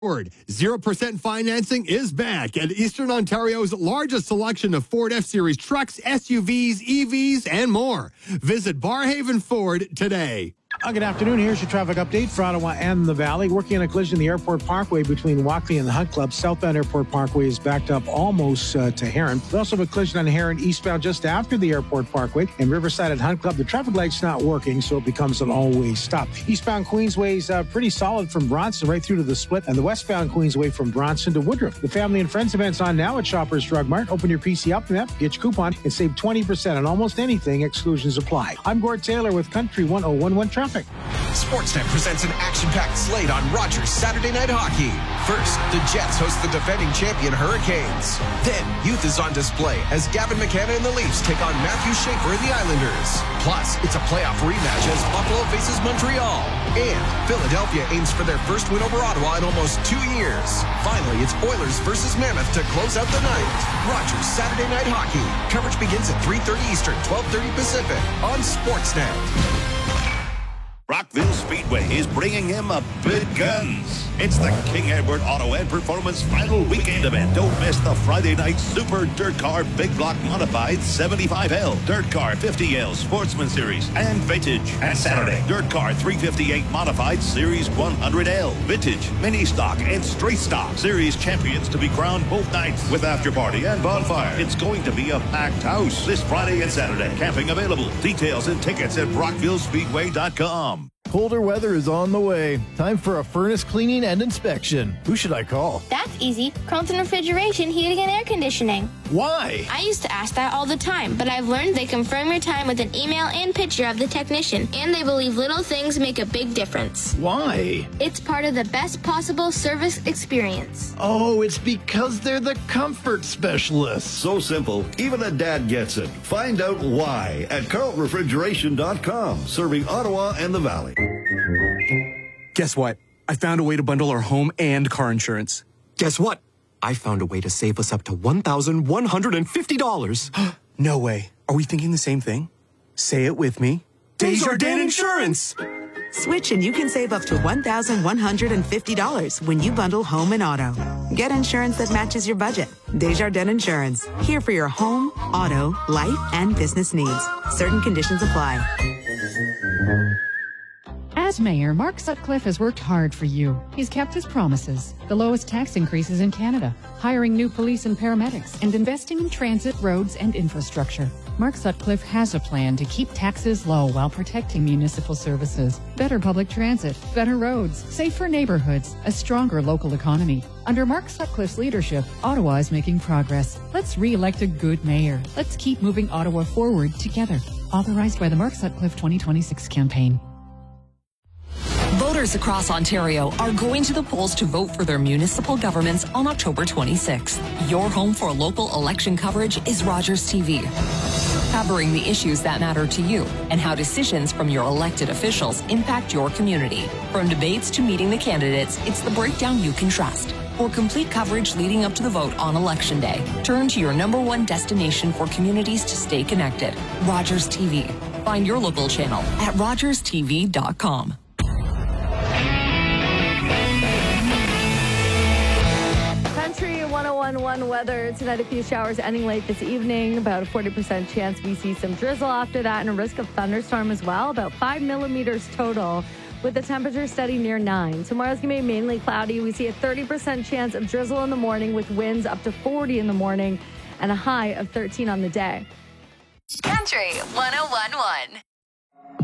Ford 0% financing is back at Eastern Ontario's largest selection of Ford F-Series trucks, SUVs, EVs, and more. Visit Barhaven Ford today. Good afternoon. Here's your traffic update for Ottawa and the Valley. Working on a collision in the Airport Parkway between Walkley and the Hunt Club. Southbound Airport Parkway is backed up almost to Heron. We also have a collision on Heron eastbound just after the Airport Parkway. And Riverside at Hunt Club, the traffic light's not working, so it becomes an all-way stop. Eastbound Queensway is pretty solid from Bronson right through to the split. And the westbound Queensway from Bronson to Woodruff. The Family and Friends event's on now at Shoppers Drug Mart. Open your PC up app, get your coupon, and save 20% on almost anything. Exclusions apply. I'm Gord Taylor with Country 1011 Traffic. Sportsnet presents an action-packed slate on Rogers Saturday Night Hockey. First, the Jets host the defending champion Hurricanes. Then, youth is on display as Gavin McKenna and the Leafs take on Matthew Schaefer and the Islanders. Plus, it's a playoff rematch as Buffalo faces Montreal. And Philadelphia aims for their first win over Ottawa in almost 2 years. Finally, it's Oilers versus Mammoth to close out the night. Rogers Saturday Night Hockey. Coverage begins at 3:30 Eastern, 12:30 Pacific on Sportsnet. Rockville Speedway is bringing him a big guns. It's the King Edward Auto and Performance final weekend event. Don't miss the Friday night Super Dirt Car Big Block Modified 75L, Dirt Car 50L Sportsman Series, and Vintage. And Saturday, Dirt Car 358 Modified Series 100L, Vintage, Mini Stock, and Straight Stock Series champions to be crowned both nights with after party and bonfire. It's going to be a packed house this Friday and Saturday. Camping available. Details and tickets at RockvilleSpeedway.com. Colder weather is on the way. Time for a furnace cleaning and inspection. Who should I call? That's easy. Carlton Refrigeration, Heating and Air Conditioning. Why? I used to ask that all the time, but I've learned they confirm your time with an email and picture of the technician, and they believe little things make a big difference. Why? It's part of the best possible service experience. Oh, it's because they're the comfort specialists. So simple, even a dad gets it. Find out why at carltonrefrigeration.com, serving Ottawa and the Valley. Guess what? I found a way to bundle our home and car insurance. Guess what? I found a way to save us up to $1,150. No way. Are we thinking the same thing? Say it with me. Desjardins Insurance! Switch and you can save up to $1,150 when you bundle home and auto. Get insurance that matches your budget. Desjardins Insurance. Here for your home, auto, life, and business needs. Certain conditions apply. As mayor, Mark Sutcliffe has worked hard for you. He's kept his promises. The lowest tax increases in Canada, hiring new police and paramedics, and investing in transit, roads, and infrastructure. Mark Sutcliffe has a plan to keep taxes low while protecting municipal services, better public transit, better roads, safer neighborhoods, a stronger local economy. Under Mark Sutcliffe's leadership, Ottawa is making progress. Let's re-elect a good mayor. Let's keep moving Ottawa forward together. Authorized by the Mark Sutcliffe 2026 campaign. Voters across Ontario are going to the polls to vote for their municipal governments on October 26th. Your home for local election coverage is Rogers TV, covering the issues that matter to you and how decisions from your elected officials impact your community. From debates to meeting the candidates, it's the breakdown you can trust. For complete coverage leading up to the vote on Election Day, turn to your #1 destination for communities to stay connected, Rogers TV. Find your local channel at rogerstv.com. Country 1011 weather. Tonight, a few showers ending late this evening. About a 40% chance we see some drizzle after that and a risk of thunderstorm as well. About 5 millimeters total with the temperature steady near 9. Tomorrow's going to be mainly cloudy. We see a 30% chance of drizzle in the morning with winds up to 40 in the morning and a high of 13 on the day. Country 1011.